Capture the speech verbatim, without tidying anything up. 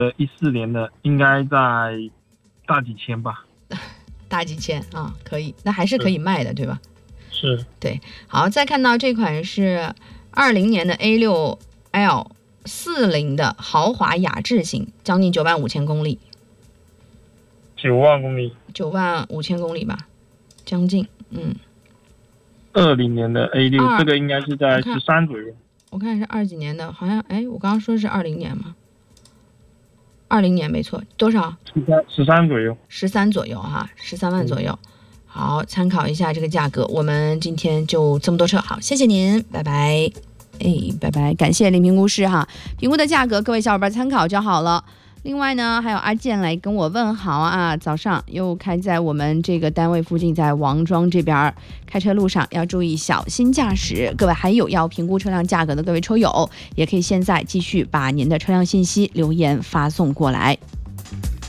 一四年的，应该在大几千吧。 大几千啊，可以，那还是可以卖的，对吧？ 是。 对，好，再看到这款是二零年的 A 六 L 四零的豪华雅致型，将近九万五千公里。 九万公里。 九万五千公里吧，将近，嗯。 二零年的 A 六，这个应该是在十三左右。 我看是二几年的，好像，哎，我刚刚说是二零年吗？二零年没错，多少？ 十三十三左右。 十三左右哈，十三万左右。嗯，好，参考一下这个价格。我们今天就这么多车，好，谢谢您，拜拜。哎，拜拜，感谢林评估师哈，评估的价格各位小伙伴参考就好了。另外呢，还有阿健来跟我问好啊，早上又开在我们这个单位附近，在王庄这边，开车路上要注意小心驾驶。各位还有要评估车辆价格的各位车友，也可以现在继续把您的车辆信息留言发送过来。